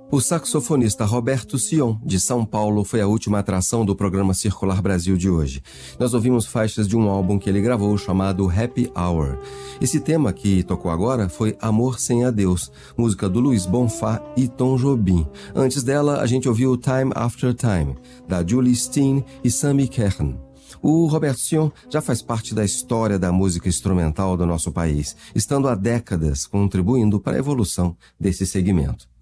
O saxofonista Roberto Sion, de São Paulo, foi a última atração do programa Circular Brasil de hoje. Nós ouvimos faixas de um álbum que ele gravou chamado Happy Hour. Esse tema que tocou agora foi Amor Sem Adeus, música do Luiz Bonfá e Tom Jobim. Antes dela, a gente ouviu Time After Time, da Julie Steen e Sammy Kern. O Roberto Sion já faz parte da história da música instrumental do nosso país, estando há décadas contribuindo para a evolução desse segmento.